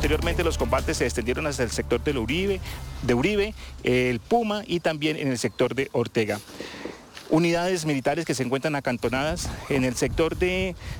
Posteriormente los combates se extendieron hasta el sector de Uribe, el Puma y también en el sector de Ortega. Unidades militares que se encuentran acantonadas en el sector de